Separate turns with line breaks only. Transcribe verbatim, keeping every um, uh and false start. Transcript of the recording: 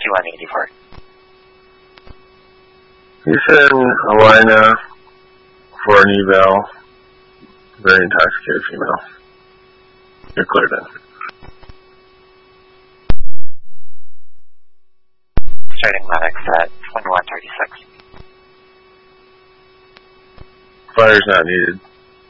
fifty-one eighty-four.
Houston, Alina, for an eval. Very intoxicated female. You're cleared in.
Starting medics at twenty-one thirty-six.
Fire's not needed.